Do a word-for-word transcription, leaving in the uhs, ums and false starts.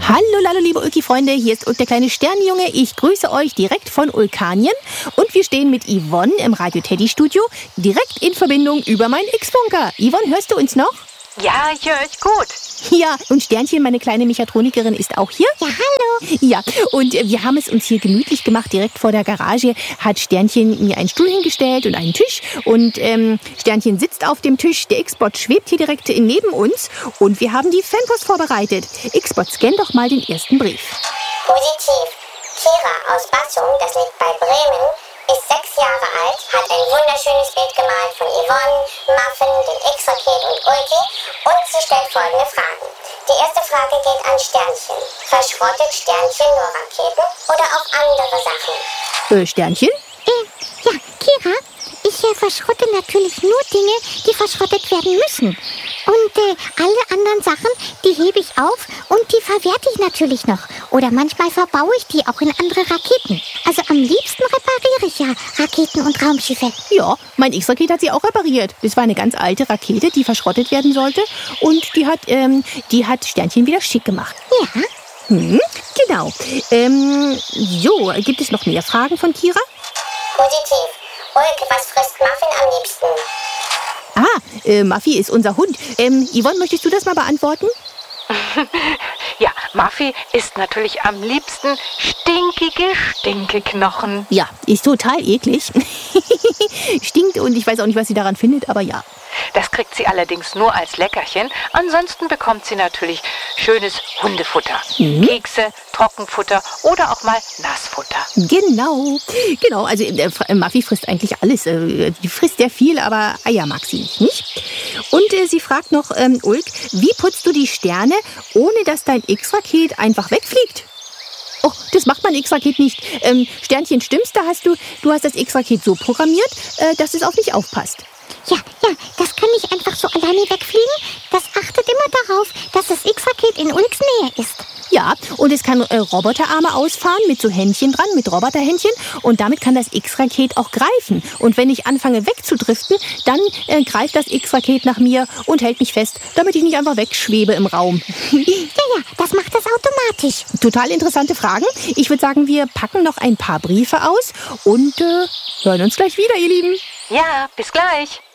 Hallo, hallo, liebe Ulki-Freunde, hier ist Ulk, der kleine Sternenjunge. Ich grüße euch direkt von Ulkanien und wir stehen mit Yvonne im Radio-Teddy-Studio direkt in Verbindung über meinen X-Funker. Yvonne, hörst du uns noch? Ja, ich höre euch gut. Ja, und Sternchen, meine kleine Mechatronikerin, ist auch hier. Ja, hallo. Ja, und wir haben es uns hier gemütlich gemacht. Direkt vor der Garage hat Sternchen mir einen Stuhl hingestellt und einen Tisch. Und ähm, Sternchen sitzt auf dem Tisch. Der X-Bot schwebt hier direkt neben uns. Und wir haben die Fanpost vorbereitet. X-Bot, scann doch mal den ersten Brief. Positiv. Kira aus Bassum, das liegt bei Bremen, ist sechs Jahre alt, hat ein wunderschönes Bild gemalt von Yvonne, Muffin, dem X-Raket und Ulki und sie stellt folgende Fragen. Die erste Frage geht an Sternchen. Verschrottet Sternchen nur Raketen oder auch andere Sachen? Äh, Sternchen? Äh, ja, Kira, ich äh, verschrotte natürlich nur Dinge, die verschrottet werden müssen. Und äh, alle anderen Sachen, die hebe ich auf und die verwerte ich natürlich noch. Oder manchmal verbaue ich die auch in andere Raketen. Also am liebsten repariere ich ja Raketen und Raumschiffe. Ja, mein X-Raket hat sie auch repariert. Das war eine ganz alte Rakete, die verschrottet werden sollte. Und die hat, ähm, die hat Sternchen wieder schick gemacht. Ja. Hm, genau. Ähm, so, gibt es noch mehr Fragen von Kira? Positiv. Ulk, was frisst Muffin am liebsten? Ah, äh, Muffy ist unser Hund. Ähm, Yvonne, möchtest du das mal beantworten? Ja, Muffy isst natürlich am liebsten stinkige Stinkeknochen. Ja, ist total eklig. Stinkt und ich weiß auch nicht, was sie daran findet, aber ja. Das kriegt sie allerdings nur als Leckerchen. Ansonsten bekommt sie natürlich schönes Hundefutter. Mhm. Kekse, Trockenfutter oder auch mal Nassfutter. Genau, genau. Also äh, Muffy frisst eigentlich alles. Äh, die frisst sehr viel, aber Eier mag sie nicht. nicht? Und äh, sie fragt noch, ähm, Ulk, wie putzt du die Sterne, ohne dass dein X-Raket einfach wegfliegt? Oh, das macht mein X-Raket nicht. Ähm, Sternchen, stimmt's? Da hast du, du hast das X-Raket so programmiert, äh, dass es auf mich aufpasst. Ja, ja, das kann nicht einfach so alleine wegfliegen. Das achtet immer darauf, dass das X-Raket in Ulks Nähe ist. Ja, und es kann äh, Roboterarme ausfahren mit so Händchen dran, mit Roboterhändchen. Und damit kann das X-Raket auch greifen. Und wenn ich anfange wegzudriften, dann äh, greift das X-Raket nach mir und hält mich fest, damit ich nicht einfach wegschwebe im Raum. Ja, ja, das macht das automatisch. Total interessante Fragen. Ich würde sagen, wir packen noch ein paar Briefe aus und äh, hören uns gleich wieder, ihr Lieben. Ja, bis gleich.